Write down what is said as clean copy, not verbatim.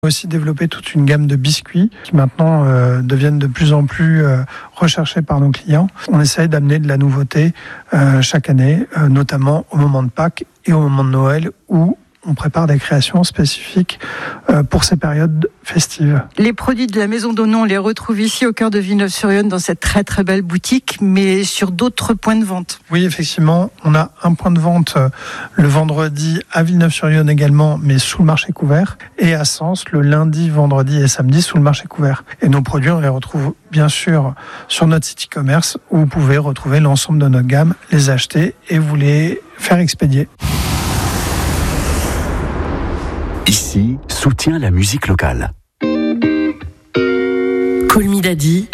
Aussi développer toute une gamme de biscuits qui maintenant deviennent de plus en plus recherchés par nos clients. On essaye d'amener de la nouveauté chaque année, notamment au moment de Pâques et au moment de Noël où on prépare des créations spécifiques pour ces périodes festives. Les produits de la Maison d'Onon, on les retrouve ici au cœur de Villeneuve-sur-Yonne dans cette très très belle boutique, mais sur d'autres points de vente. Oui, effectivement, on a un point de vente le vendredi à Villeneuve-sur-Yonne également, mais sous le marché couvert, et à Sens le lundi, vendredi et samedi sous le marché couvert. Et nos produits, on les retrouve bien sûr sur notre site e-commerce où vous pouvez retrouver l'ensemble de notre gamme, les acheter et vous les faire expédier. Ici, soutient la musique locale. Call Me Daddy.